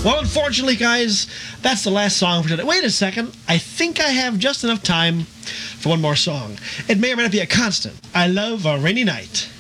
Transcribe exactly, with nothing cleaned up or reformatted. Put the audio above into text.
Well, unfortunately, guys, that's the last song for today. Wait a second. I think I have just enough time for one more song. It may or may not be a constant. I love a rainy night.